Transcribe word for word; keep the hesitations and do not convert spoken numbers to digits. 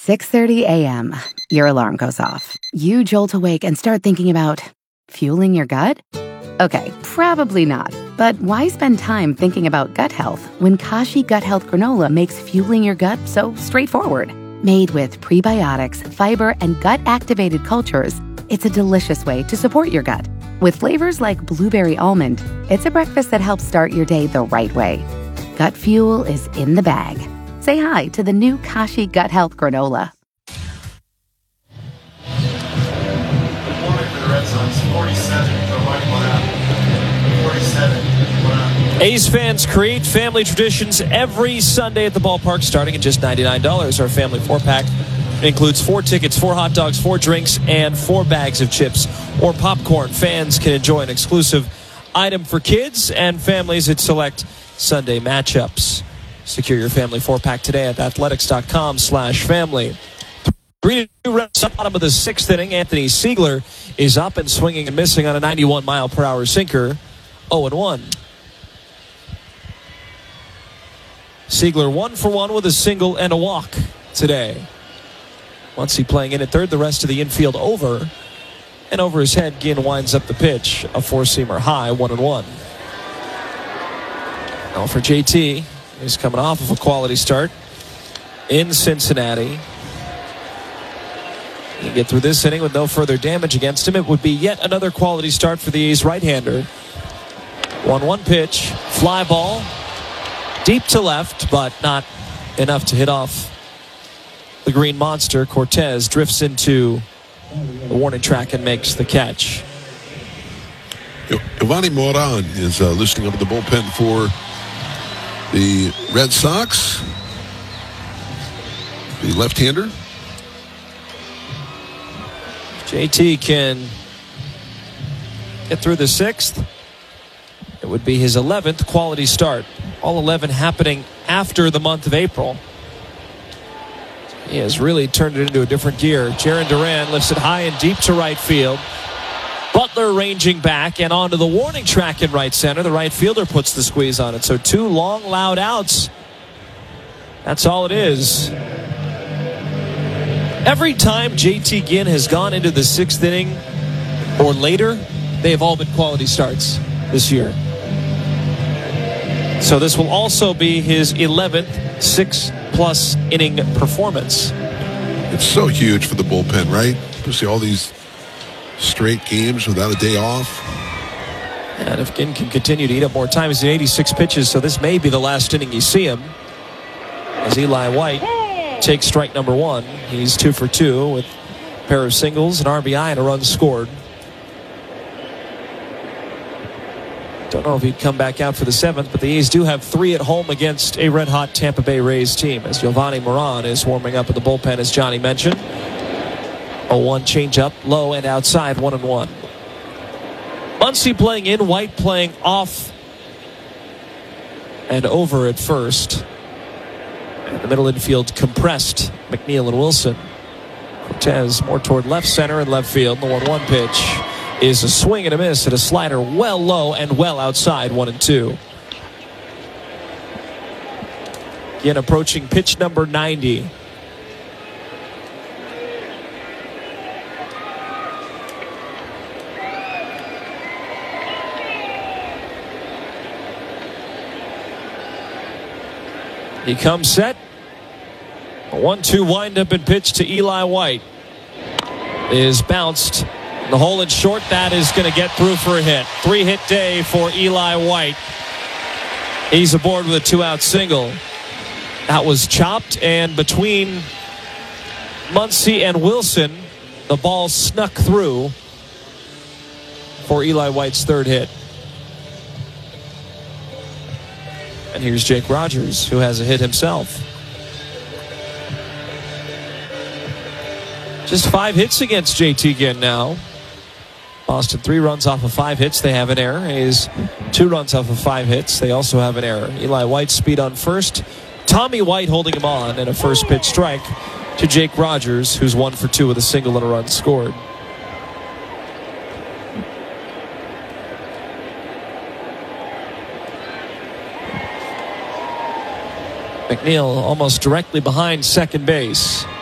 six thirty a.m., your alarm goes off. You jolt awake and start thinking about fueling your gut? Okay, probably not. But why spend time thinking about gut health when Kashi Gut Health Granola makes fueling your gut so straightforward? Made with prebiotics, fiber, and gut-activated cultures, it's a delicious way to support your gut. With flavors like blueberry almond, it's a breakfast that helps start your day the right way. Gut fuel is in the bag. Say hi to the new Kashi Gut Health Granola. A's fans create family traditions every Sunday at the ballpark, starting at just ninety-nine dollars. Our family four-pack includes four tickets, four hot dogs, four drinks, and four bags of chips or popcorn. Fans can enjoy an exclusive item for kids and families at select Sunday matchups. Secure your family four-pack today at athletics.com slash family. Three to two Reds bottom of the sixth inning. Anthony Siegler is up and swinging and missing on a ninety-one mile per hour sinker. oh and one. Siegler one for one with a single and a walk today. Muncy playing in at third, the rest of the infield over. And over his head, Ginn winds up the pitch. A four-seamer high, one and one. Now for J T, he's coming off of a quality start in Cincinnati. You get through this inning with no further damage against him. It would be yet another quality start for the A's right-hander. one one pitch, fly ball, deep to left, but not enough to hit off the green monster. Cortez drifts into the warning track and makes the catch. Giovanni Moran is uh, listening up to the bullpen for the Red Sox. The left-hander. J T can get through the sixth. It would be his eleventh quality start. All eleven happening after the month of April. He has really turned it into a different gear. Jarren Duran lifts it high and deep to right field. Butler ranging back and onto the warning track in right center. The right fielder puts the squeeze on it. So two long, loud outs. That's all it is. Every time J T Ginn has gone into the sixth inning or later, they have all been quality starts this year. So this will also be his eleventh six-plus inning performance. It's so huge for the bullpen, right? To see all these straight games without a day off. And if Ginn can continue to eat up more time, he's at eighty-six pitches, so this may be the last inning you see him. As Eli White takes strike number one. He's two for two with a pair of singles, an R B I, and a run scored. Don't know if he'd come back out for the seventh, but the A's do have three at home against a red-hot Tampa Bay Rays team, as Giovanni Moran is warming up in the bullpen, as Johnny mentioned. oh one changeup, low and outside, one and one. Muncy playing in, White playing off and over at first. And the middle infield compressed, McNeil and Wilson. Cortez more toward left center and left field. The one one pitch is a swing and a miss at a slider well low and well outside, one and two. Again, approaching pitch number ninety. He comes set. A one two windup and pitch to Eli White is bounced. The hole in short, that is going to get through for a hit. Three-hit day for Eli White. He's aboard with a two-out single. That was chopped, and between Muncy and Wilson, the ball snuck through for Eli White's third hit. And here's Jake Rogers, who has a hit himself. Just five hits against J T Ginn now. Boston three runs off of five hits. They have an error. A's two runs off of five hits. They also have an error. Eli White speed on first. Tommy White holding him on, and a first pitch strike to Jake Rogers, who's one for two with a single and a run scored. McNeil almost directly behind second base.